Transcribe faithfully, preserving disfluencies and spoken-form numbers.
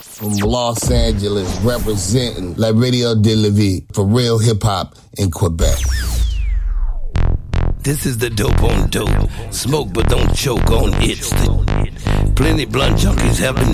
From Los Angeles, representing La Radio de la Vie for real hip-hop in Quebec. This is the dope on dope. Smoke but don't choke on it. Plenty blunt junkies have been